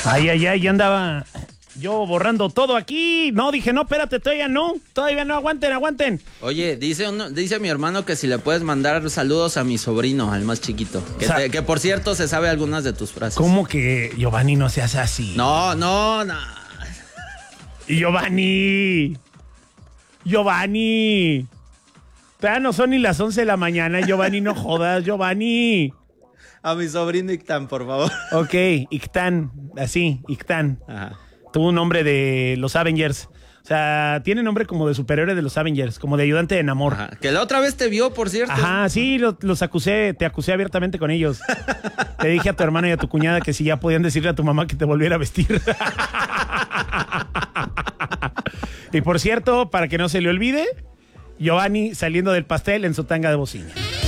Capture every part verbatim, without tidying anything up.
Ay, ay, ay, ya andaba yo borrando todo aquí. No, dije, no, espérate, todavía no, todavía no, aguanten, aguanten. Oye, dice uno, dice mi hermano que si le puedes mandar saludos a mi sobrino, al más chiquito. Que, o sea, te, que por cierto se sabe algunas de tus frases. ¿Cómo que Giovanni no se hace así? No, no, no. Giovanni. Giovanni. Todavía no son ni las once de la mañana, Giovanni, no jodas, Giovanni. A mi sobrino Ictán, por favor. Ok, Ictán, así, Ictán. Ajá. Tuvo un nombre de los Avengers. O sea, tiene nombre como de superhéroe de los Avengers, como de ayudante de Namor. Ajá. Que la otra vez te vio, por cierto. Ajá, sí, los, los acusé, te acusé abiertamente con ellos. Te dije a tu hermano y a tu cuñada que si ya podían decirle a tu mamá que te volviera a vestir. Y por cierto, para que no se le olvide, Giovanni saliendo del pastel en su tanga de bocina.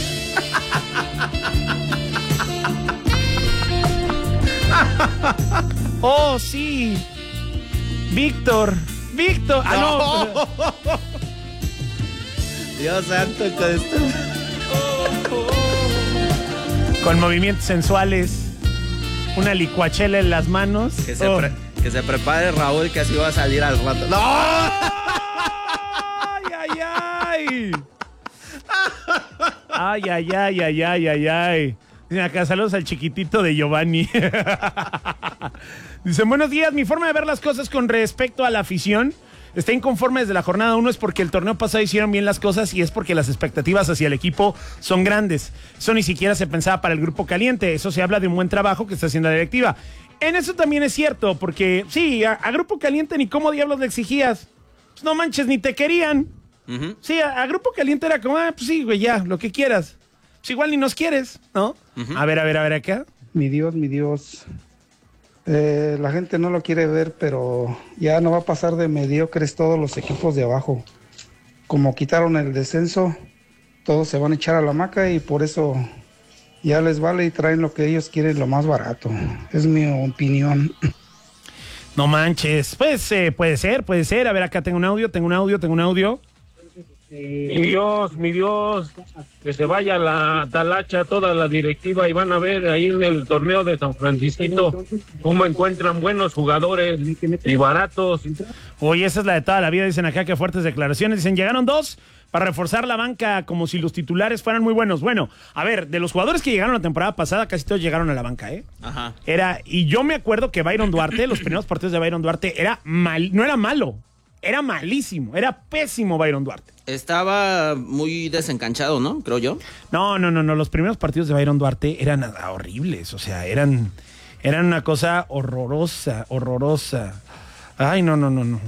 Oh, sí. Víctor. Víctor. Ah, no. no. Dios santo, con esto. Con movimientos sensuales. Una licuachela en las manos. Que se, oh. pre que se prepare Raúl, que así va a salir al rato. ¡No! ¡Ay, ay, ay! Ay, ay, ay, ay, ay, ay, ay. Dicen acá, saludos al chiquitito de Giovanni. Dicen, buenos días, mi forma de ver las cosas con respecto a la afición está inconforme desde la jornada uno, es porque el torneo pasado hicieron bien las cosas y es porque las expectativas hacia el equipo son grandes. Eso ni siquiera se pensaba para el grupo caliente, eso se habla de un buen trabajo que está haciendo la directiva. En eso también es cierto, porque sí, a, a grupo caliente ni cómo diablos le exigías. Pues no manches, ni te querían. Uh-huh. Sí, a, a grupo caliente era como, ah, pues sí, güey, ya, lo que quieras. Pues igual ni nos quieres, ¿no? Uh-huh. A ver, a ver, a ver acá. Mi Dios, mi Dios. Eh, la gente no lo quiere ver, pero ya no va a pasar de mediocres todos los equipos de abajo. Como quitaron el descenso, todos se van a echar a la hamaca y por eso ya les vale y traen lo que ellos quieren, lo más barato. Es mi opinión. No manches. Pues eh, puede ser, puede ser. A ver, acá tengo un audio, tengo un audio, tengo un audio. Mi Dios, mi Dios, que se vaya la talacha, toda la directiva y van a ver ahí en el torneo de San Francisco cómo encuentran buenos jugadores y baratos. Oye, esa es la de toda la vida, dicen acá, que fuertes declaraciones. Dicen, llegaron dos para reforzar la banca como si los titulares fueran muy buenos. Bueno, a ver, de los jugadores que llegaron la temporada pasada, casi todos llegaron a la banca, ¿eh? Ajá. Era, y yo me acuerdo que Byron Duarte, los primeros partidos de Byron Duarte, era mal, no era malo, era malísimo, era pésimo Byron Duarte. Estaba muy desencanchado, ¿no? Creo yo. No, no, no, no. Los primeros partidos de Byron Duarte eran horribles. O sea, eran, eran una cosa horrorosa, horrorosa. Ay, no, no, no, no.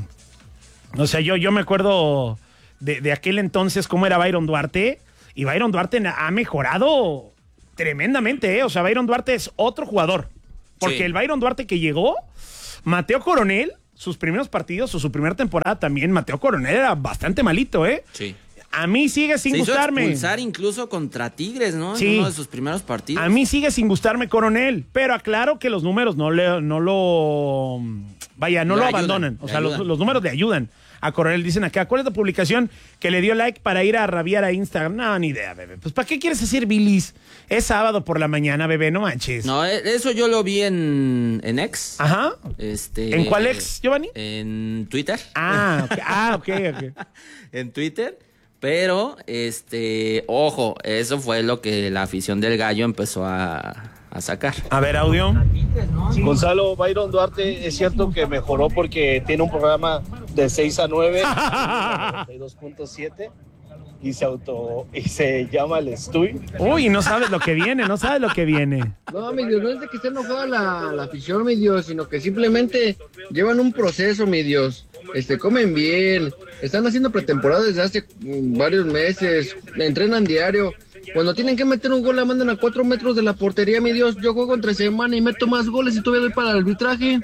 O sea, yo, yo me acuerdo de, de aquel entonces cómo era Byron Duarte. Y Byron Duarte ha mejorado tremendamente, ¿eh? O sea, Byron Duarte es otro jugador. Porque sí. El Byron Duarte que llegó, Mateo Coronel, sus primeros partidos o su primera temporada también, Mateo Coronel era bastante malito, ¿eh? Sí. A mí sigue sin Se gustarme. hizo expulsar incluso contra Tigres, ¿no? Sí. En uno de sus primeros partidos. A mí sigue sin gustarme Coronel, pero aclaro que los números no, le, no lo... Vaya, no le lo ayudan, abandonan. O sea, los, los números le ayudan a Coronel. Dicen acá, ¿cuál es la publicación que le dio like para ir a rabiar a Instagram? No, ni idea, bebé. Pues, ¿para qué quieres hacer bilis? Es sábado por la mañana, bebé, no manches. No, eso yo lo vi en, en X. Ajá. Este, ¿En cuál X, Giovanni? En Twitter. Ah, ok, ah, ok, ok. En Twitter. Pero, este, ojo, eso fue lo que la afición del Gallo empezó a, a sacar. A ver, audio. Gonzalo, Byron Duarte, es cierto que mejoró porque tiene un programa de seis a nueve, noventa y dos punto siete, y se auto y se llama El Estuy. Uy, no sabes lo que viene, no sabes lo que viene. No, mi Dios, no es de que esté enojada la, la afición, mi Dios, sino que simplemente llevan un proceso, mi Dios. Este, comen bien, están haciendo pretemporada desde hace varios meses, entrenan diario. Cuando tienen que meter un gol la mandan a cuatro metros de la portería, mi Dios. Yo juego entre semana y meto más goles y todavía doy para el arbitraje.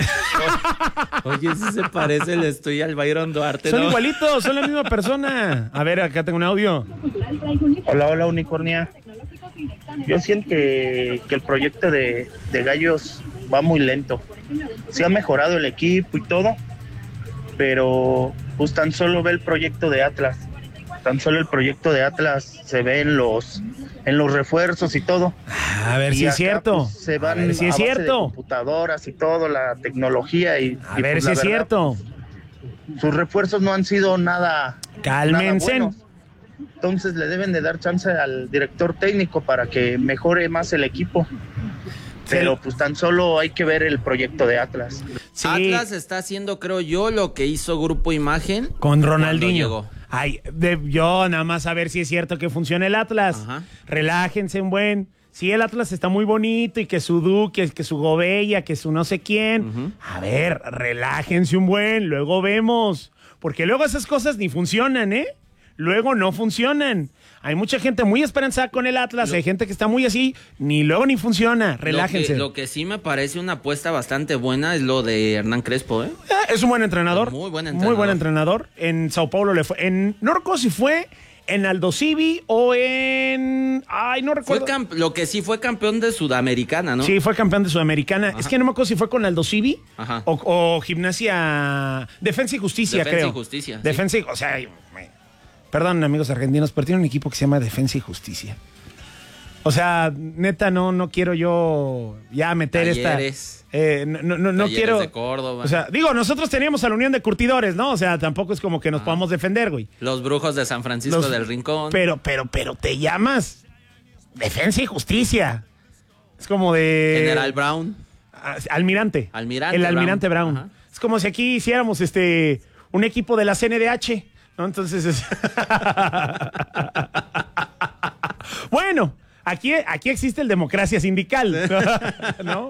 Oye, si se parece el Estuy al Byron Duarte, Son ¿no? igualitos, son la misma persona. A ver, acá tengo un audio. Hola, hola, Unicornia. Yo siento que, que el proyecto de, de Gallos va muy lento. Se ha mejorado el equipo y todo, pero pues tan solo ve el proyecto de Atlas. Tan solo el proyecto de Atlas se ve en los en los refuerzos y todo. A ver Y si es acá, cierto. pues, se van a ver si a es base de cierto. computadoras y todo, la tecnología y A y, ver pues, si la es verdad, cierto. sus refuerzos no han sido nada, Cálmense. nada buenos. Entonces le deben de dar chance al director técnico para que mejore más el equipo. Pero pues tan solo hay que ver el proyecto de Atlas. Sí. Atlas está haciendo, creo yo, lo que hizo Grupo Imagen Con cuando Ronaldinho. llegó. Ay, de, yo nada más a ver si es cierto que funciona el Atlas. Ajá. Relájense en buen. Sí, el Atlas está muy bonito y que su Duque, que su Gobella, que su no sé quién. Ujú. A ver, relájense un buen, luego vemos. Porque luego esas cosas ni funcionan, ¿eh? Luego no funcionan. Hay mucha gente muy esperanzada con el Atlas, Lo- hay gente que está muy así, ni luego ni funciona. Lo que, Relájense. lo que sí me parece una apuesta bastante buena es lo de Hernán Crespo, ¿eh? Ah, es un buen entrenador. Muy buen Muy entrenador. buen entrenador. En Sao Paulo le fue. En Norco si fue, en Aldo Civi o en. Ay, no Fue recuerdo. camp- lo que sí fue campeón de Sudamericana, ¿no? Sí, fue campeón de Sudamericana. Ajá. Es que no me acuerdo si fue con Aldo Civi Ajá. o, o Gimnasia. Defensa y Justicia, Defensa y creo. Justicia, sí. Defensa y. O sea, ay, me- perdón, amigos argentinos, pero tiene un equipo que se llama Defensa y Justicia. O sea, neta, no, no quiero yo ya meter Talleres. esta. Eh, no no, no, no Talleres quiero. de Córdoba. O sea, digo, nosotros teníamos a la Unión de Curtidores, ¿no? O sea, tampoco es como que nos podamos defender, güey. Los Brujos de San Francisco Los- del Rincón. Pero, pero, pero te llamas Defensa y Justicia. Es como de. General Brown. Ah, Almirante. Almirante El Almirante Brown. Brown. Ajá. Es como si aquí hiciéramos este un equipo de la C N D H, ¿no? Entonces es... Bueno, aquí, aquí existe el democracia sindical, ¿no?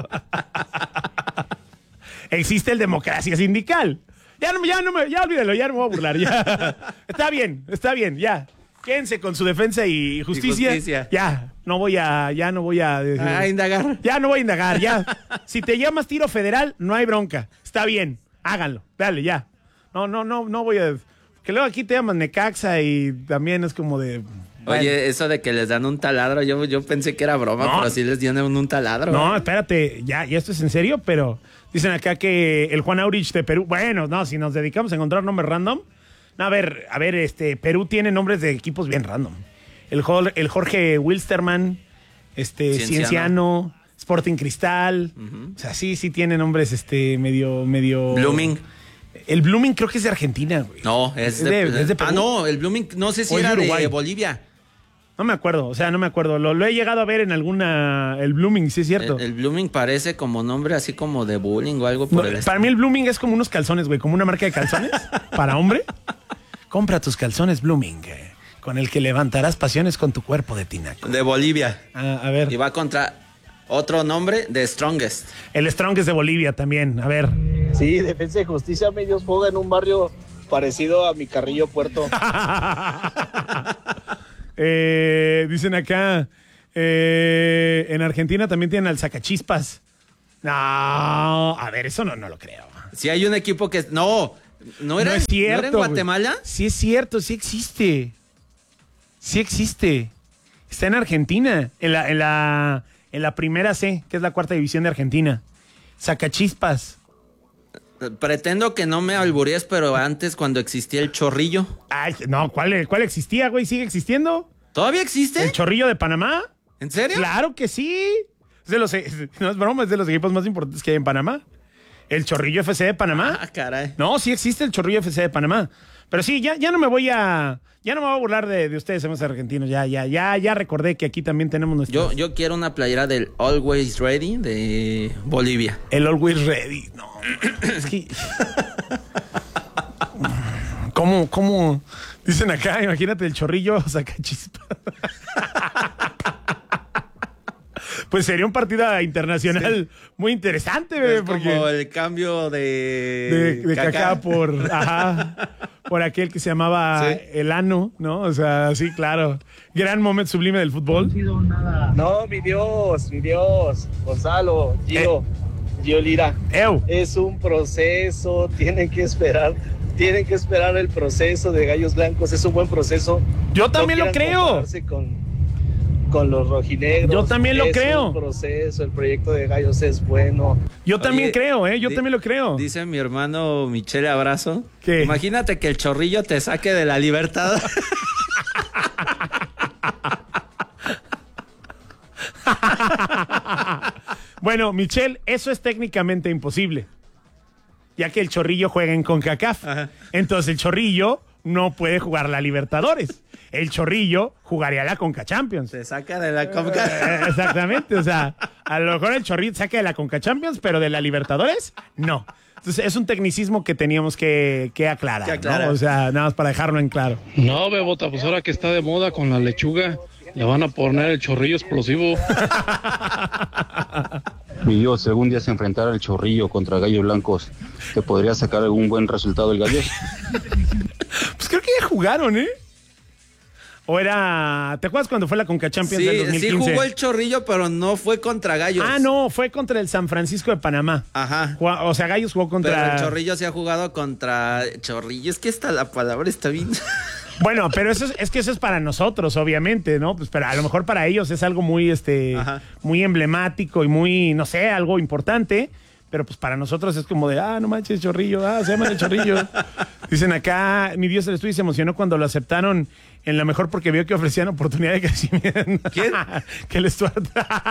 Existe el democracia sindical. Ya no, ya no me, ya olvídalo, ya no me voy a burlar. Ya. Está bien, está bien, ya. Quédense con su defensa y justicia. Y justicia. Ya, no voy a, ya no voy a. A indagar. Ya no voy a indagar, ya. Si te llamas tiro federal, no hay bronca. Está bien, háganlo. Dale, ya. No, no, no, no voy a. Que luego aquí te llaman Necaxa y también es como de. bueno. Oye, eso de que les dan un taladro, yo, yo pensé que era broma, No. pero sí les dieron un, un taladro. No, ¿eh? espérate, ya, y esto es en serio, pero dicen acá que el Juan Aurich de Perú. Bueno, no, si nos dedicamos a encontrar nombres random. No, a ver, a ver, este, Perú tiene nombres de equipos bien random. El, Jor- el Jorge Wilstermann, este, Cienciano. Cienciano, Sporting Cristal. Ujú. O sea, sí, sí tiene nombres, este, medio, medio. Blooming. El Blooming creo que es de Argentina, güey. No, es, Es de, de- es de Perú. Ah, no, el Blooming, no sé si O es de era de Uruguay. Bolivia. No me acuerdo, o sea, no me acuerdo. Lo, lo he llegado a ver en alguna. El Blooming, sí es cierto. El, el Blooming parece como nombre así como de bullying o algo por No, el para mí el Blooming es como unos calzones, güey, como una marca de calzones para hombre. Compra tus calzones Blooming, eh, con el que levantarás pasiones con tu cuerpo de tinaco. de Bolivia. Ah, a ver, Y va contra otro nombre de Strongest. el Strongest de Bolivia también, a ver. Sí, Defensa y Justicia Medios juega en un barrio parecido a mi Carrillo Puerto. Eh, dicen acá, eh, en Argentina también tienen al Sacachispas. No, a ver, eso no, no lo creo. Si hay un equipo que... No, no era, no es cierto. ¿no era en güey. Guatemala. Sí es cierto, sí existe. Sí existe. Está en Argentina, en la, en la, en la primera C, que es la cuarta división de Argentina. Sacachispas. Pretendo que no me alburees, pero antes cuando existía el Chorrillo. Ay, no, ¿cuál, cuál existía, güey? ¿Sigue existiendo? ¿Todavía existe? ¿El Chorrillo de Panamá? ¿En serio? Claro que sí. Es de los, no es broma, es de los equipos más importantes que hay en Panamá. El Chorrillo F C de Panamá. Ah, caray. No, sí existe el Chorrillo F C de Panamá. Pero sí, ya, ya no me voy a. Ya no me voy a burlar de, de ustedes, amigos argentinos. Ya, ya, ya, ya recordé que aquí también tenemos nuestro. Yo, yo quiero una playera del Always Ready de Bolivia. El Always Ready. No. Es que. ¿Cómo, cómo? Dicen acá, imagínate el Chorrillo saca chispa. Pues sería un partido internacional muy interesante, bebé, Es porque. como el cambio de... de, de Kaká por, ajá, por aquel que se llamaba Sí. Elano, ¿no? O sea, sí, claro. Gran momento sublime del fútbol. No, mi Dios, mi Dios. Gonzalo, Gio, Gio Lira. ¡Ew! Es un proceso, tienen que esperar, tienen que esperar el proceso de Gallos Blancos, es un buen proceso. Yo también No lo quieran creo. compararse Con, con los rojinegros. Yo también lo es creo. un proceso, el proyecto de Gallos es bueno. Yo también Oye, creo, ¿eh? Yo di- también lo creo. Dice mi hermano Michele Abrazo. ¿Qué? Imagínate que el Chorrillo te saque de la libertad. Bueno, Michelle, eso es técnicamente imposible, ya que el Chorrillo juega en CONCACAF. Ajá. Entonces el Chorrillo no puede jugar la Libertadores. El Chorrillo jugaría la Conca Champions. Se saca de la Conca. Eh, exactamente, o sea, a lo mejor el Chorrillo saca de la Conca Champions, pero de la Libertadores, no. Entonces es un tecnicismo que teníamos que, que aclarar, que aclarar. ¿no? O sea, nada más para dejarlo en claro. No, Bebota, pues ahora que está de moda con la lechuga, le van a poner el Chorrillo explosivo. Y yo, si algún día se enfrentara el Chorrillo contra Gallos Blancos, ¿te podría sacar algún buen resultado el Gallos? Pues creo que ya jugaron, ¿eh? O era... ¿Te acuerdas cuando fue la Conca Champions sí, del dos mil quince? Sí jugó el Chorrillo, pero no fue contra Gallos. Ah, no, fue contra el San Francisco de Panamá. Ajá. O sea, Gallos jugó contra... Pero el Chorrillo sí ha jugado contra... Chorrillo, es que esta la palabra está bien... Bueno, pero eso es, es que eso es para nosotros, obviamente, ¿no? Pues pero a lo mejor para ellos es algo muy, este, Ajá. muy emblemático y muy, no sé, algo importante. Pero pues para nosotros es como de, ah, no manches, Chorrillo, ah, se llama el Chorrillo. Dicen acá, mi Dios del estudio se emocionó cuando lo aceptaron en la mejor porque vio que ofrecían oportunidad de crecimiento. ¿Quién? Que el Stuart.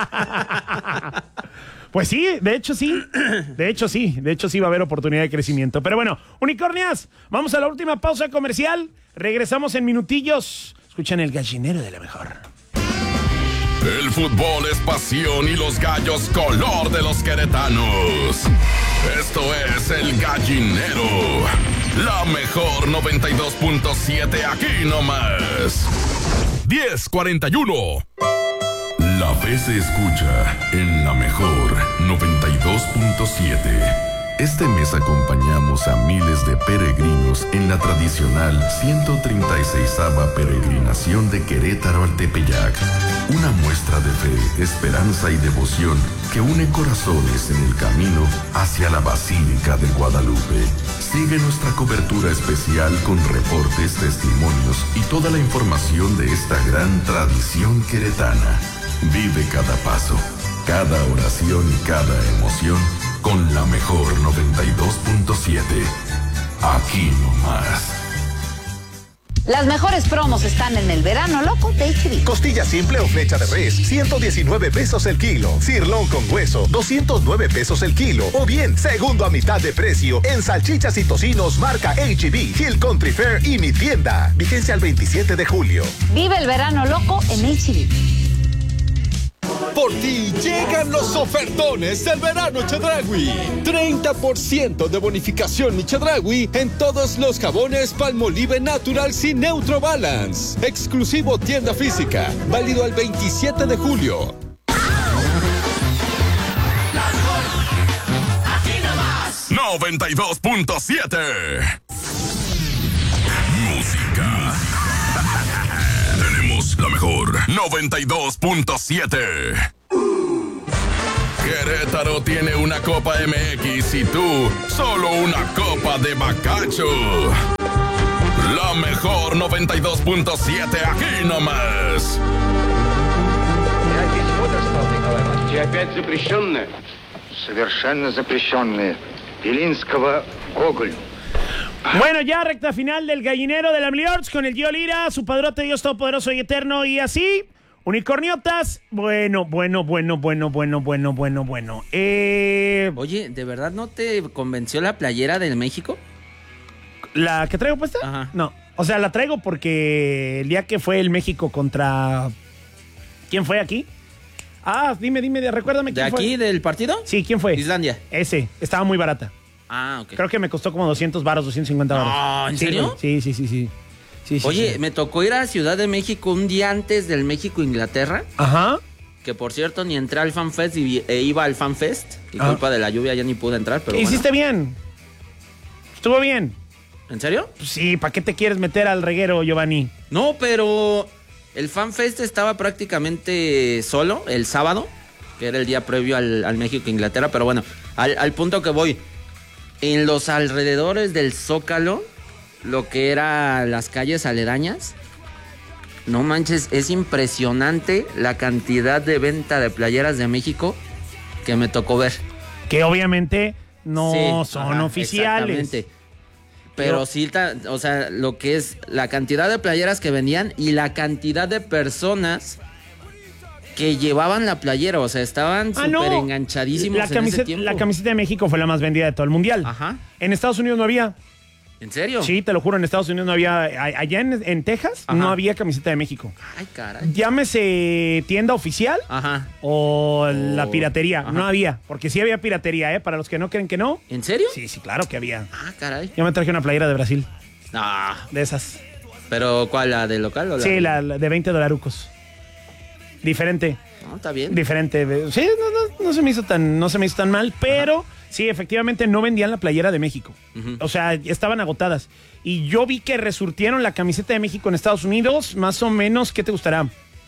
Pues sí, de hecho sí, de hecho sí, de hecho sí va a haber oportunidad de crecimiento. Pero bueno, unicornias, vamos a la última pausa comercial, regresamos en minutillos. Escuchan el gallinero de la mejor. El fútbol es pasión y los gallos color de los queretanos. Esto es el gallinero, la mejor noventa y dos punto siete aquí nomás. diez cuarenta y uno. La fe se escucha en la mejor noventa y dos punto siete. Este mes acompañamos a miles de peregrinos en la tradicional ciento treinta y seisava peregrinación de Querétaro al Tepeyac. Una muestra de fe, esperanza y devoción que une corazones en el camino hacia la Basílica de Guadalupe. Sigue nuestra cobertura especial con reportes, testimonios y toda la información de esta gran tradición queretana. Vive cada paso, cada oración y cada emoción con la mejor noventa y dos punto siete. Aquí nomás. Las mejores promos están en el verano loco de H B. Costilla simple o flecha de res, ciento diecinueve pesos el kilo. Cirlón con hueso, doscientos nueve pesos el kilo. O bien, segundo a mitad de precio en salchichas y tocinos marca H B, Hill Country Fair y Mi Tienda. Vigencia al veintisiete de julio. Vive el verano loco en H B. Por ti llegan los ofertones del verano Chedraui. treinta por ciento de bonificación y Chedraui en todos los jabones Palmolive Naturals y Neutro Balance. Exclusivo tienda física. Válido al veintisiete de julio. noventa y dos punto siete. Música. Tenemos la mejor noventa y dos punto siete. Querétaro tiene una Copa M X y tú solo una Copa de Bacacho. La mejor noventa y dos punto siete aquí nomás. Опять запрещенное? Совершенно запрещенное. Белинского Гоголь. Bueno, ya recta final del gallinero de la Mliorts con el Gio Lira, su padrote Dios Todopoderoso y Eterno, y así, unicorniotas, bueno, bueno, bueno, bueno, bueno, bueno, bueno, bueno. Eh... Oye, ¿de verdad no te convenció la playera del México? ¿La que traigo puesta? Ajá. No, o sea, la traigo porque el día que fue el México contra... ¿Quién fue aquí? Ah, dime, dime, recuérdame quién fue. ¿De aquí, fue? del partido? Sí, ¿quién fue? Islandia. Ese, estaba muy barata. Ah, ok. Creo que me costó como doscientos varos, doscientos cincuenta varos. No, ¿en serio? Sí, sí, sí, sí. sí, sí Oye, sí. me tocó ir a Ciudad de México un día antes del México-Inglaterra. Ajá. Que por cierto, ni entré al FanFest y, e iba al FanFest. Y ah. culpa de la lluvia ya ni pude entrar, pero Hiciste bueno. bien. Estuvo bien. ¿En serio? Pues sí, ¿para qué te quieres meter al reguero, Giovanni? No, pero el FanFest estaba prácticamente solo el sábado, que era el día previo al, al México-Inglaterra, pero bueno, al, al punto que voy. En los alrededores del Zócalo, lo que era las calles aledañas, no manches, es impresionante la cantidad de venta de playeras de México que me tocó ver. Que obviamente no sí, son ajá, oficiales. Exactamente. Pero sí, o sea, lo que es la cantidad de playeras que vendían y la cantidad de personas que llevaban la playera, o sea, estaban Ah, súper no. enganchadísimos La en ese camiseta, tiempo. la camiseta de México fue la más vendida de todo el mundial. Ajá. En Estados Unidos no había. ¿En serio? Sí, te lo juro, en Estados Unidos no había. a- Allá en, en Texas Ajá. no había camiseta de México. Ay, caray. Llámese tienda oficial Ajá. o la O- piratería. ajá. No había, porque sí había piratería, ¿eh? Para los que no creen que no. ¿En serio? Sí, sí, claro que había. Ah, caray. Yo me traje una playera de Brasil, Ah, de esas. pero ¿cuál? ¿La de local o la? Sí, la, la de veinte dolarucos. Diferente. No, está bien. Diferente. Sí, no, no, no se me hizo tan, no se me hizo tan mal, pero sí, efectivamente no vendían la playera de México. Ujú. O sea, estaban agotadas. Y yo vi que resurtieron la camiseta de México en Estados Unidos, más o menos, ¿qué te gustará?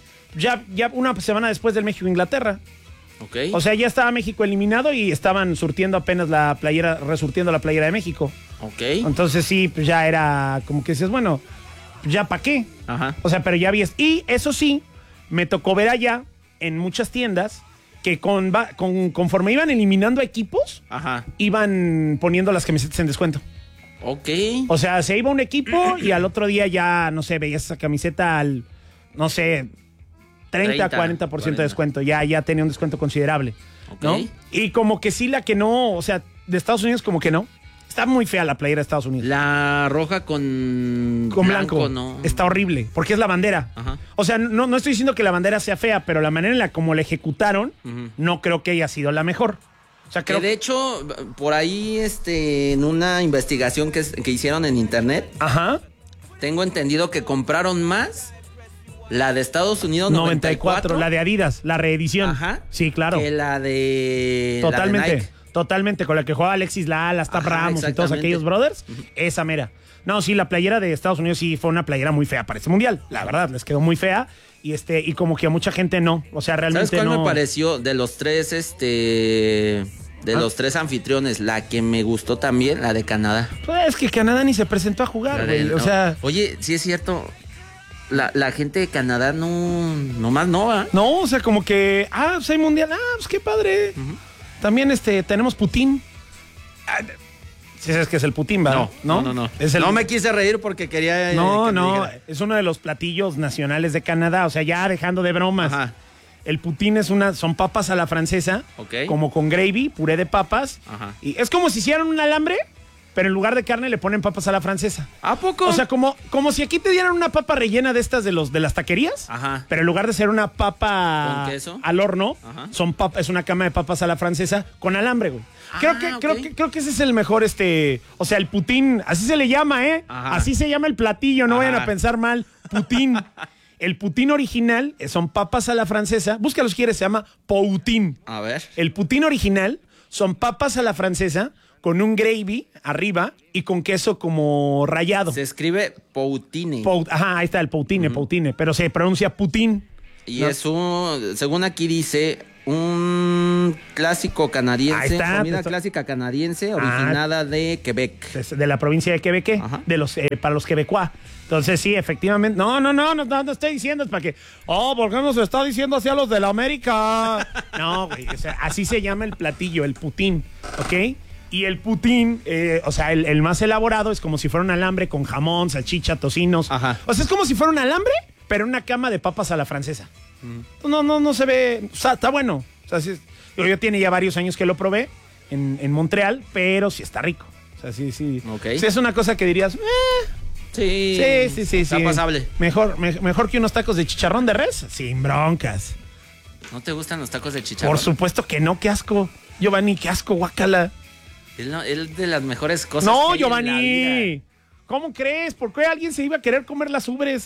Ya, ya una semana después del México-Inglaterra. Ok. O sea, ya estaba México eliminado y estaban surtiendo apenas la playera, resurtiendo la playera de México. Ok. Entonces sí, pues ya era como que dices, bueno, ¿ya para qué? Ajá. O sea, pero ya habías. Y eso sí, me tocó ver allá en muchas tiendas que con, va- con- conforme iban eliminando equipos, Ajá. iban poniendo las camisetas en descuento. Ok. O sea, se iba un equipo y al otro día ya, no sé, veías esa camiseta al, no sé, treinta, treinta, cuarenta por ciento de cuarenta. descuento. Ya, ya tenía un descuento considerable. ¿No? Ok. Y como que sí, la que no, o sea, de Estados Unidos como que no. Está muy fea la playera de Estados Unidos. La roja con, Con blanco. ¿no? Está horrible, porque es la bandera. Ajá. O sea, no, no estoy diciendo que la bandera sea fea, pero la manera en la como la ejecutaron, Ujú. no creo que haya sido la mejor. O sea, creo Que de hecho, por ahí, este, en una investigación que, que hicieron en internet, Ajá. tengo entendido que compraron más la de Estados Unidos noventa y cuatro, la de Adidas, la reedición. Ajá. Sí, claro. que la de la de Totalmente. Nike. Totalmente, con la que jugaba Alexis Lal, hasta Ajá, Ramos y todos exactamente. aquellos brothers, esa mera. No, sí, la playera de Estados Unidos sí fue una playera muy fea para este mundial. La verdad, les quedó muy fea. Y este, y como que a mucha gente no. O sea, realmente ¿Sabes cuál no. me pareció de los tres, este, de ¿Ah? los tres anfitriones? La que me gustó también, la de Canadá. Pues es que Canadá ni se presentó a jugar, La de- güey. O no. sea. Oye, sí es cierto. La, la gente de Canadá no, nomás no va. No, o sea, como que, ah, pues hay mundial, ah, pues qué padre. También este, tenemos Putin. Ah, sí sabes que es el Putin, ¿verdad? No, no, no. Es el... No me quise reír porque quería. eh, No, que me no, dijera. es uno de los platillos nacionales de Canadá, o sea, ya dejando de bromas. Ajá. El Putin es una, son papas a la francesa, Ok. como con gravy, puré de papas. Ajá. Y es como si hicieran un alambre, pero en lugar de carne le ponen papas a la francesa. ¿A poco? O sea, como, como si aquí te dieran una papa rellena de estas de los de las taquerías. Ajá. Pero en lugar de ser una papa ¿Con queso? al horno, Ajá. son pap- es una cama de papas a la francesa con alambre, güey. Creo Ah, que, ok. creo que, creo que ese es el mejor, este, o sea, el Putin, así se le llama, ¿eh? Ajá. Así se llama el platillo, no Ajá. vayan a pensar mal. Putin. El Putin original eh, son papas a la francesa. Búscalo si quieres, se llama Poutin. A ver. El Putin original son papas a la francesa con un gravy arriba y con queso como rallado. Se escribe Poutine. Pou- Ajá, ahí está el Poutine, Poutine, pero se pronuncia Putin. y ¿no? es un, según aquí dice, un clásico Ahí canadiense, está, comida te estoy- clásica canadiense originada de Quebec. Es de la provincia de Quebec, Ajá. de los eh, para los quebecuá. Entonces sí, efectivamente. No, no, no, no, no, no estoy diciendo es para que. Oh, ¿por qué nos está diciendo así a los de la América? No, güey, o sea, así se llama el platillo, el Putin, ¿ok? Y el Putin, eh, o sea, el, el más elaborado es como si fuera un alambre con jamón, salchicha, tocinos. Ajá. O sea, es como si fuera un alambre, pero una cama de papas a la francesa. No, no, no se ve. O sea, está bueno. O sea, sí es- yo, yo tiene ya varios años que lo probé en, en Montreal, pero sí está rico. O sea, sí, sí. Ok. Sí, es una cosa que dirías. eh, Sí, sí, sí, sí. Está sí. pasable. Mejor, me- mejor que unos tacos de chicharrón de res, sin broncas. ¿No te gustan los tacos de chicharrón? Por supuesto que no, qué asco. Giovanni, qué asco, guácala. Es, la- es de las mejores cosas. No, que hay en la vida. Giovanni. ¿Cómo crees? ¿Por qué alguien se iba a querer comer las ubres?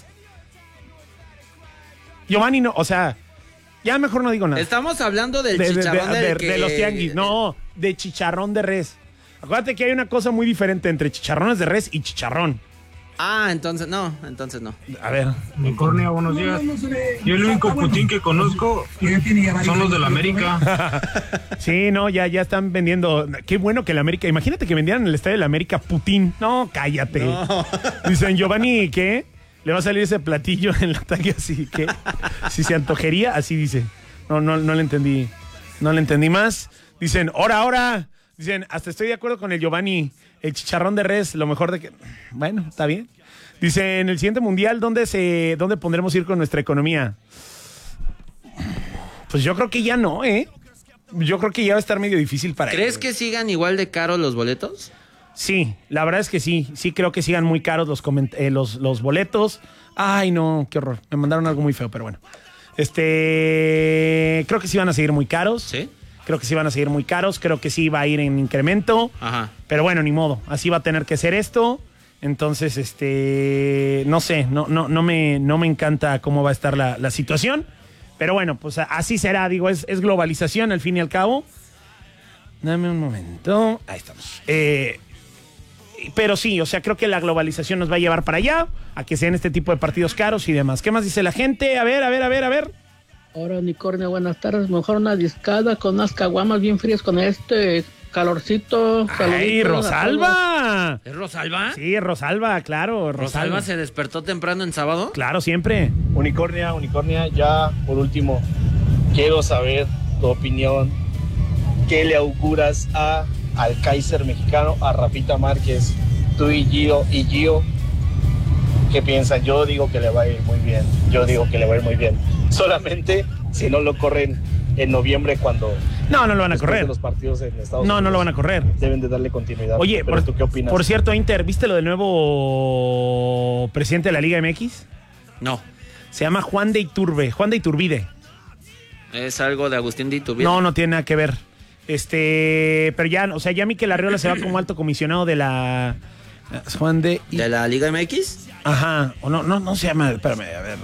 Giovanni, no, o sea, ya mejor no digo nada. Estamos hablando del de, de- chicharrón de- del de- que- de los tianguis. No, de chicharrón de res. Acuérdate que hay una cosa muy diferente entre chicharrones de res y chicharrón. Ah, entonces no, entonces no. A ver. Unicornia, buenos días. Yo el único Putin que conozco son los de la América. Sí, no, ya, ya están vendiendo. Qué bueno que la América. Imagínate que vendieran en el estadio de la América Putin. No, cállate. No. Dicen, Giovanni, ¿qué? Le va a salir ese platillo en la talla así que. Si se antojería, así dice. No, no, no le entendí. No le entendí más. Dicen, ahora, ahora. Dicen, hasta estoy de acuerdo con el Giovanni. El chicharrón de res, lo mejor de que. Bueno, está bien. Dice, en el siguiente mundial, ¿dónde se, dónde pondremos ir con nuestra economía? Pues yo creo que ya no, ¿eh? Yo creo que ya va a estar medio difícil para ¿Crees ellos. que sigan igual de caros los boletos? Sí, la verdad es que sí. Sí creo que sigan muy caros los, coment- eh, los, los boletos. Ay, no, qué horror. Me mandaron algo muy feo, pero bueno. Este, creo que sí van a seguir muy caros. ¿Sí? Creo que sí van a seguir muy caros. Creo que sí va a ir en incremento. Ajá. Pero bueno, ni modo. Así va a tener que ser esto. Entonces, este, no sé, no, no, no me, no me encanta cómo va a estar la, la situación. Pero bueno, pues así será, digo, es, es globalización al fin y al cabo. Dame un momento. Ahí estamos. Eh, pero sí, o sea, creo que la globalización nos va a llevar para allá, a que sean este tipo de partidos caros y demás. ¿Qué más dice la gente? A ver, a ver, a ver, a ver. Ahora, unicornio, buenas tardes. Mejor una discada con unas caguamas bien frías con este calorcito. ¡Ay, Rosalba! ¿Es Rosalba? Sí, es Rosalba, claro. Rosalba. ¿Rosalba se despertó temprano en sábado? Claro, siempre. Unicornia, Unicornia, ya por último, quiero saber tu opinión. ¿Qué le auguras a, al Kaiser mexicano, a Rafita Márquez? Tú y Gio, y Gio, ¿qué piensan? Yo digo que le va a ir muy bien. Yo digo que le va a ir muy bien. Solamente si no lo corren en noviembre cuando... No, no lo van a correr. De los partidos en Estados no, Unidos, no lo van a correr. Deben de darle continuidad. Oye, pero por, ¿tú qué opinas? Por cierto, Inter, ¿viste lo del nuevo presidente de la Liga M X? No. Se llama Juan de Iturbe, Juan de Iturbide. ¿Es algo de Agustín de Iturbide? No, no tiene nada que ver. Este, pero ya, o sea, ya Mikel Arriola se va como alto comisionado de la Juan de ¿De la Liga M X? Ajá, o no, no, no se llama, espérame, a ver.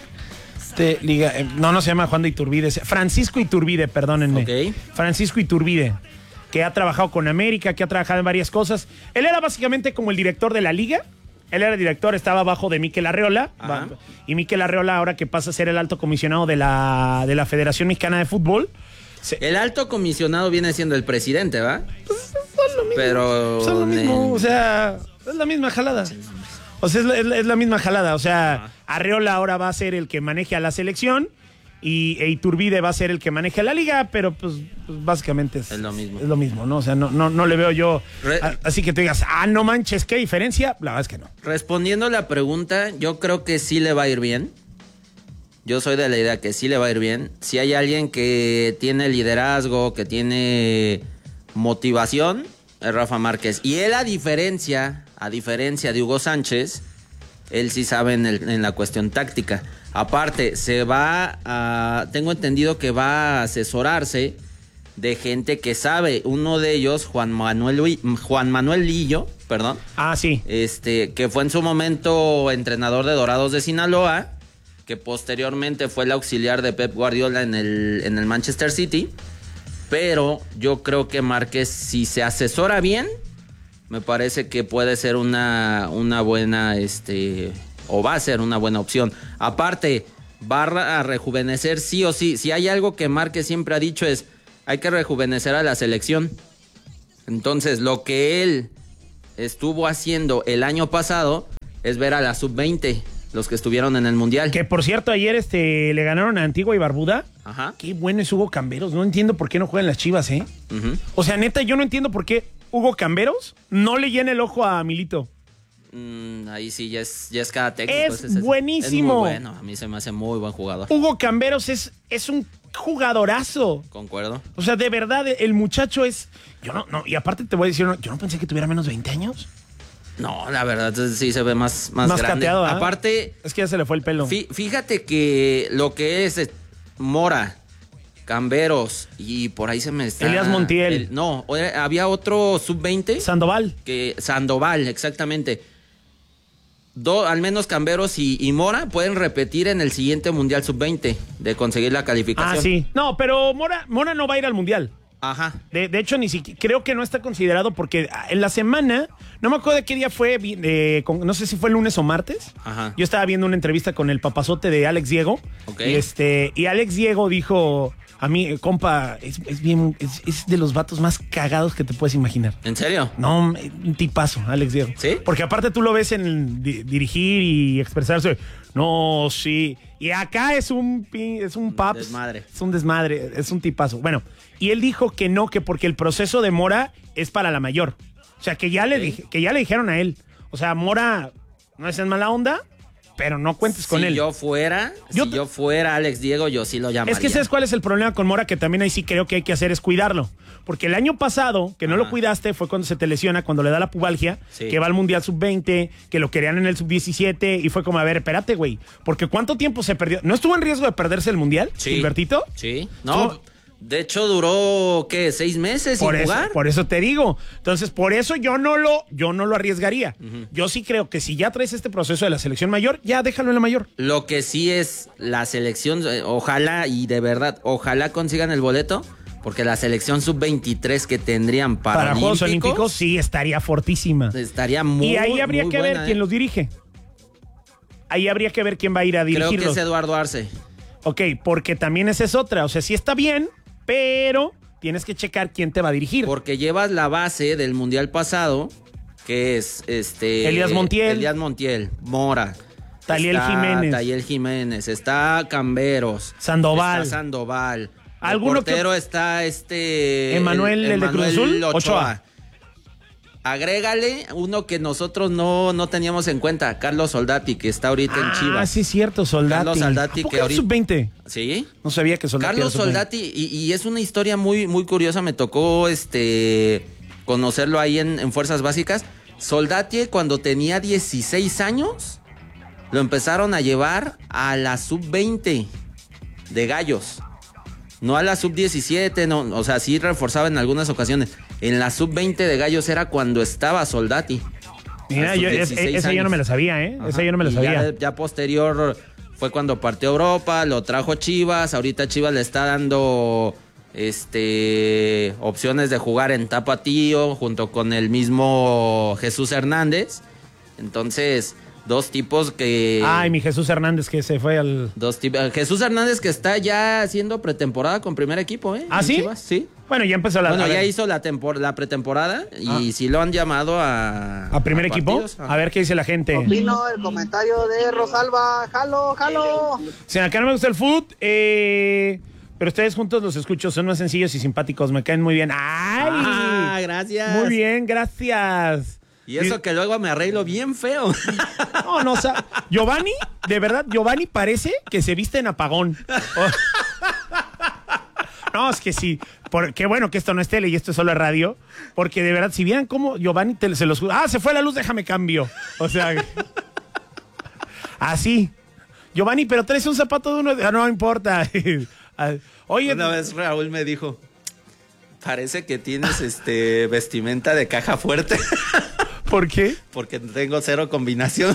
Este, Liga, eh, no, no se llama Juan de Iturbide, Francisco Iturbide, perdónenme. Ok. Francisco Iturbide, que ha trabajado con América, que ha trabajado en varias cosas. Él era básicamente como el director de la liga. Él era director, estaba abajo de Mikel Arriola. Ajá. Y Mikel Arriola, ahora que pasa a ser el alto comisionado de la, de la Federación Mexicana de Fútbol. Se... El alto comisionado viene siendo el presidente, ¿va? Pues son lo mismo. Pero... Son lo mismo, en... o sea, es la misma jalada. O sea, es la, es la, es la misma jalada. O sea, Ajá. Arriola ahora va a ser el que maneje a la selección y e Iturbide va a ser el que maneje a la liga, pero pues, pues básicamente es, es lo mismo. Es lo mismo, ¿no? O sea, no, no, no le veo yo... Re... A, así que tú digas, ah, no manches, ¿qué diferencia? La verdad es que no. Respondiendo a la pregunta, yo creo que sí le va a ir bien. Yo soy de la idea que sí le va a ir bien. Si hay alguien que tiene liderazgo, que tiene motivación, es Rafa Márquez. Y él, a diferencia, a diferencia de Hugo Sánchez, él sí sabe en, el, en la cuestión táctica. Aparte, se va a... Tengo entendido que va a asesorarse de gente que sabe. Uno de ellos, Juan Manuel, Juan Manuel Lillo, perdón. Ah, sí. Este, que fue en su momento entrenador de Dorados de Sinaloa, que posteriormente fue el auxiliar de Pep Guardiola en el, en el Manchester City. Pero yo creo que Márquez, si se asesora bien, me parece que puede ser una, una buena, este, o va a ser una buena opción. Aparte, va a rejuvenecer sí o sí. Si hay algo que Márquez siempre ha dicho es, hay que rejuvenecer a la selección. Entonces, lo que él estuvo haciendo el año pasado es ver a la sub veinte, los que estuvieron en el Mundial. Que, por cierto, ayer este, le ganaron a Antigua y Barbuda. Ajá. Qué bueno es Hugo Camberos. No entiendo por qué no juegan las Chivas, ¿eh? Uh-huh. O sea, neta, yo no entiendo por qué Hugo Camberos no le llena el ojo a Milito. Mm, ahí sí, ya es, ya es cada técnico. Es, es, es buenísimo. Es muy bueno, a mí se me hace muy buen jugador. Hugo Camberos es, es un jugadorazo. Concuerdo. O sea, de verdad, el muchacho es... Yo no, no, y aparte te voy a decir, yo no pensé que tuviera menos de veinte años. No, la verdad sí se ve más, más, más grande. Cateado, ¿eh? Aparte... Es que ya se le fue el pelo. Fíjate que lo que es Mora, Camberos y por ahí se me está... Elías Montiel. El, no, había otro sub veinte. Sandoval. Que, Sandoval, exactamente. Do, al menos Camberos y, y Mora pueden repetir en el siguiente Mundial sub veinte de conseguir la calificación. Ah, sí. No, pero Mora, Mora no va a ir al Mundial. Ajá. De, de hecho, ni siquiera, creo que no está considerado porque en la semana, no me acuerdo de qué día fue, eh, con, no sé si fue lunes o martes. Ajá. Yo estaba viendo una entrevista con el papazote de Alex Diego. Okay. Y, este, y Alex Diego dijo, a mí, compa, es, es bien, es, es de los vatos más cagados que te puedes imaginar. ¿En serio? No, un tipazo, Alex Diego. ¿Sí? Porque aparte tú lo ves en di, dirigir y expresarse. No, sí. Y acá es un es un paps. Desmadre. Es un desmadre, es un tipazo. Bueno, y él dijo que no, que porque el proceso de Mora es para la mayor. O sea, que ya, ¿sí? le, dije, que ya le dijeron a él. O sea, Mora no es en mala onda, pero no cuentes con si él. Si yo fuera, yo si yo fuera Alex Diego, yo sí lo llamaría. Es que ¿sabes cuál es el problema con Mora? Que también ahí sí creo que hay que hacer es cuidarlo. Porque el año pasado, que no Ajá. lo cuidaste, fue cuando se te lesiona, cuando le da la pubalgia, sí. que va al Mundial sub veinte, que lo querían en el sub diecisiete, y fue como, a ver, espérate, güey. Porque ¿cuánto tiempo se perdió? ¿No estuvo en riesgo de perderse el Mundial, sí. Gilbertito? Sí. No, ¿Estuvo? De hecho duró, ¿qué? ¿Seis meses por sin eso, jugar? Por eso te digo. Entonces, por eso yo no lo, yo no lo arriesgaría. Uh-huh. Yo sí creo que si ya traes este proceso de la selección mayor, ya déjalo en la mayor. Lo que sí es la selección, ojalá y de verdad, ojalá consigan el boleto, porque la selección sub veintitrés que tendrían para, para Juegos Olímpicos sí estaría fortísima. Estaría muy Y ahí habría que buena, ver ¿eh? quién los dirige. Ahí habría que ver quién va a ir a dirigirlos. Creo que es Eduardo Arce. Ok, porque también esa es otra. O sea, sí está bien, pero tienes que checar quién te va a dirigir. Porque llevas la base del Mundial pasado, que es este Elías Montiel. Elías Montiel, Mora. Taliel está Jiménez. Taliel Jiménez, está Camberos. Sandoval. Está Sandoval. El ¿Alguno portero que... está este... Emanuel, el, el de Cruz Azul, Ochoa. Ochoa. Agrégale uno que nosotros no, no teníamos en cuenta, Carlos Soldati, que está ahorita ah, en Chivas. Ah, sí es cierto, Soldati. Carlos Soldati, que ahorita... sub veinte? Sí. No sabía que Soldati Carlos Soldati, y, y es una historia muy, muy curiosa, me tocó este conocerlo ahí en, en Fuerzas Básicas. Soldati, cuando tenía dieciséis años, lo empezaron a llevar a la sub veinte de Gallos. No a la sub diecisiete, no, o sea, sí reforzaba en algunas ocasiones. En la sub veinte de Gallos era cuando estaba Soldati. Mira, yo, es, esa yo no me la sabía, ¿eh? Ajá. Esa yo no me la y sabía. Ya, ya posterior fue cuando partió a Europa, lo trajo Chivas. Ahorita Chivas le está dando este opciones de jugar en Tapatío junto con el mismo Jesús Hernández. Entonces... Dos tipos que... Ay, mi Jesús Hernández que se fue al... Dos tipos... Jesús Hernández que está ya haciendo pretemporada con primer equipo, ¿eh? ¿Ah, sí? Chivas, sí. Bueno, ya empezó la... Bueno, ya hizo la, tempor... la pretemporada y ah. sí lo han llamado a... ¿A primer a equipo? A ver qué dice la gente. Opino el comentario de Rosalba. ¡Jalo, jalo! Sí, acá no me gusta el fútbol, eh... pero ustedes juntos los escucho, son más sencillos y simpáticos, me caen muy bien. ¡Ay! Ah, gracias. Muy bien, gracias. Y eso sí. Que luego me arreglo bien feo. No, no, o sea, Giovanni, de verdad, Giovanni parece que se viste en apagón. Oh. No, es que sí. Por, qué bueno que esto no es tele y esto es solo radio. Porque de verdad, si vieran cómo Giovanni te, se los... Ah, se fue la luz, déjame cambio. O sea... Así. Giovanni, pero traes un zapato de uno... Ah, no importa. Oye... Una vez Raúl me dijo... Parece que tienes este vestimenta de caja fuerte. ¿Por qué? Porque tengo cero combinación.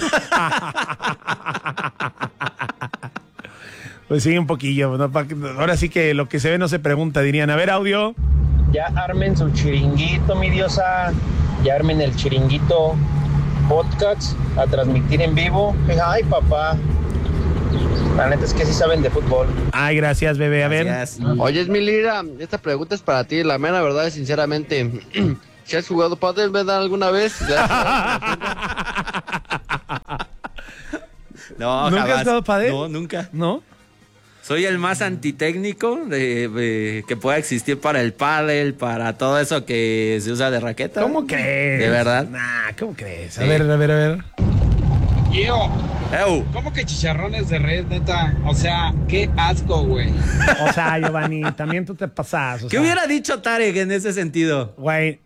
Pues sí, un poquillo. ¿No? Ahora sí que lo que se ve no se pregunta, dirían. A ver, audio. Ya armen su chiringuito, mi diosa. Ya armen el chiringuito podcast a transmitir en vivo. Ay, papá. La neta es que sí saben de fútbol. Ay, gracias, bebé. A gracias. ver. Oye, Esmilira, esta pregunta es para ti. La mera verdad es, sinceramente, ¿si has jugado pádel, verdad, alguna vez? No, ¿Nunca jamás. has jugado pádel? No, nunca. ¿No? Soy el más antitécnico de, de, que pueda existir para el pádel, para todo eso que se usa de raqueta. ¿Cómo crees? ¿De verdad? Nah, ¿cómo crees? A sí. ver, a ver, a ver. Yo, ¿cómo que chicharrones de red, neta? O sea, qué asco, güey. O sea, Giovanni, también tú te pasas. O ¿Qué sea, hubiera dicho Tarek en ese sentido? Güey.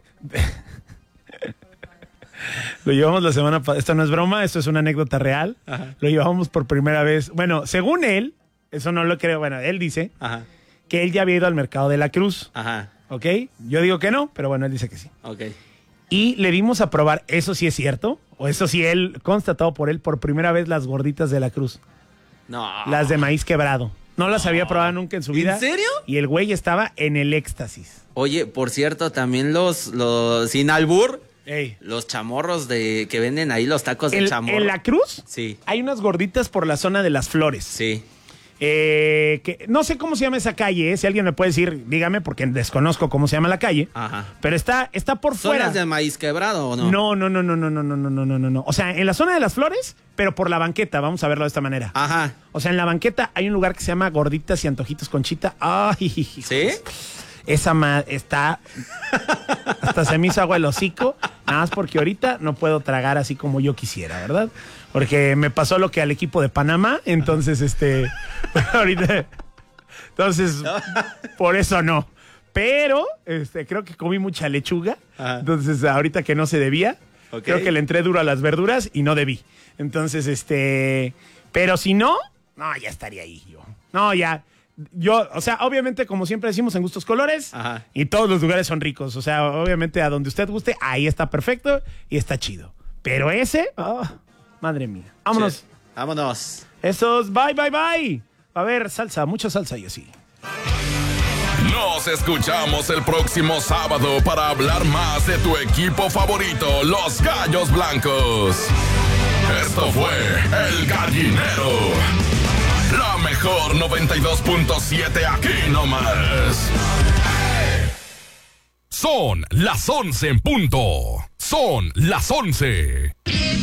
Lo llevamos la semana pasada. Esto no es broma, esto es una anécdota real. Ajá. Lo llevamos por primera vez. Bueno, según él, eso no lo creo. Bueno, él dice Ajá. que él ya había ido al mercado de la Cruz. Ajá. ¿Ok? Yo digo que no, pero bueno, él dice que sí. Ok. Y le dimos a probar, ¿eso sí es cierto? O eso sí, él, constatado por él, por primera vez las gorditas de la Cruz. No. Las de maíz quebrado. No las había probado nunca en su vida. ¿En serio? Y el güey estaba en el éxtasis. Oye, por cierto, también los, los sin albur, Ey. los chamorros de que venden ahí, los tacos el, de chamorro. ¿En la Cruz? Sí. Hay unas gorditas por la zona de las Flores. Sí. Eh, que no sé cómo se llama esa calle, ¿eh? Si alguien me puede decir, dígame, porque desconozco cómo se llama la calle. Ajá. Pero está, está por ¿Son fuera. las de maíz quebrado o no? No, no, no, no, no, no, no, no, no, no, no. O sea, en la zona de las Flores, pero por la banqueta, vamos a verlo de esta manera. Ajá. O sea, en la banqueta hay un lugar que se llama Gorditas y Antojitos Conchita. Ay, ¿sí? Esa madre está... Hasta se me hizo agua el hocico. Nada más porque ahorita no puedo tragar así como yo quisiera, ¿verdad? Porque me pasó lo que al equipo de Panamá, entonces, este, ahorita, entonces, por eso no. Pero, este, creo que comí mucha lechuga, Ajá. entonces, ahorita que no se debía, okay. creo que le entré duro a las verduras y no debí. Entonces, este, pero si no, no, ya estaría ahí yo. No, ya, yo, o sea, obviamente, como siempre decimos, en gustos colores, Ajá. y todos los lugares son ricos. O sea, obviamente, a donde usted guste, ahí está perfecto y está chido. Pero ese, oh, madre mía. Vámonos. Sí. Vámonos. Esos, bye, bye, bye. A ver, salsa, mucha salsa y así. Nos escuchamos el próximo sábado para hablar más de tu equipo favorito, los Gallos Blancos. Esto fue El Gallinero. La mejor noventa y dos punto siete aquí nomás. Son las once en punto. Son las once.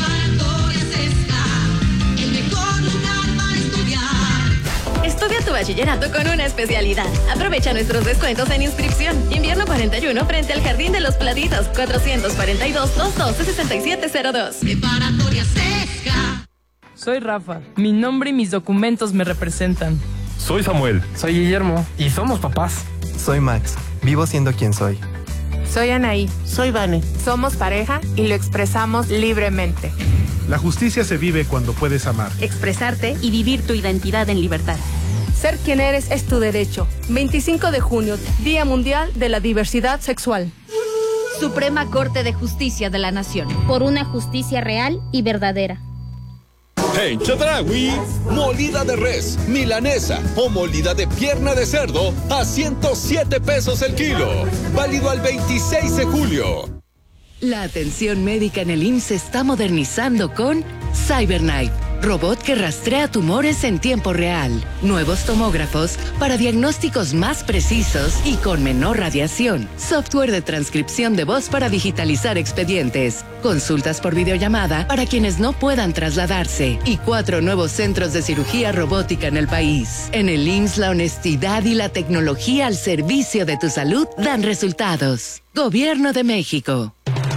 Estudia tu bachillerato con una especialidad. Aprovecha nuestros descuentos en inscripción. Invierno cuarenta y uno frente al Jardín de los Pladitos. cuatrocientos cuarenta y dos, doscientos doce, sesenta y siete cero dos. Preparatoria Sesca. Soy Rafa. Mi nombre y mis documentos me representan. Soy Samuel. Soy Guillermo. Y somos papás. Soy Max. Vivo siendo quien soy. Soy Anaí. Soy Vane. Somos pareja y lo expresamos libremente. La justicia se vive cuando puedes amar. Expresarte y vivir tu identidad en libertad. Ser quien eres es tu derecho. veinticinco de junio, Día Mundial de la Diversidad Sexual. Suprema Corte de Justicia de la Nación. Por una justicia real y verdadera. En Chedraui, molida de res, milanesa o molida de pierna de cerdo a ciento siete pesos el kilo. Válido al veintiséis de julio. La atención médica en el I M S S se está modernizando con CyberKnife, robot que rastrea tumores en tiempo real. Nuevos tomógrafos para diagnósticos más precisos y con menor radiación. Software de transcripción de voz para digitalizar expedientes. Consultas por videollamada para quienes no puedan trasladarse. Y cuatro nuevos centros de cirugía robótica en el país. En el I M S S la honestidad y la tecnología al servicio de tu salud dan resultados. Gobierno de México.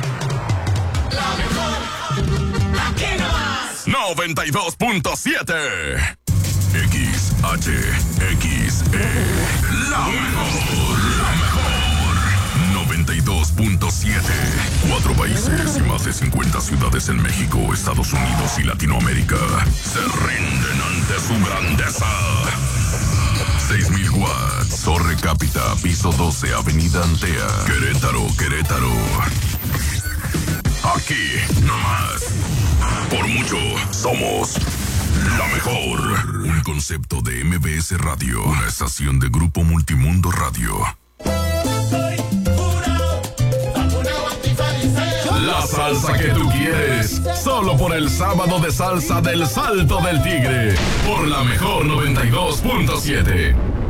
noventa y dos punto siete X H X E. La mejor, la mejor. noventa y dos punto siete. Cuatro países y más de cincuenta ciudades en México, Estados Unidos y Latinoamérica se rinden ante su grandeza. seis mil watts. Torre Cápita, piso doce, Avenida Antea. Querétaro, Querétaro. Aquí, nomás. Por mucho, somos la mejor. Un concepto de M B S Radio, una estación de Grupo Multimundo Radio. La salsa que tú quieres, solo por el sábado de salsa del Salto del Tigre, por la mejor noventa y dos punto siete.